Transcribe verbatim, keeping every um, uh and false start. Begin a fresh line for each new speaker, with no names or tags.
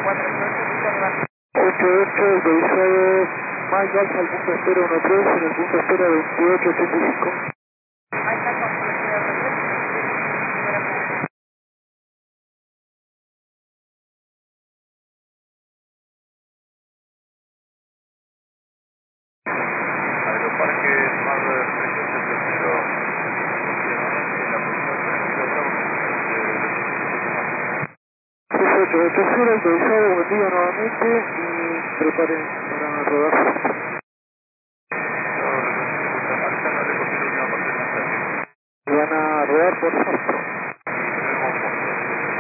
ocho ocho, autorizado Mike Alfa al punto espera uno tres, en el punto espera veintiocho ochenta y cinco.
Aeroparque Mar del Presente primero, últimamente en la posición treinta
seis ocho ocho cero, autorizado, buen día nuevamente y preparen para rodar. Van a rodar por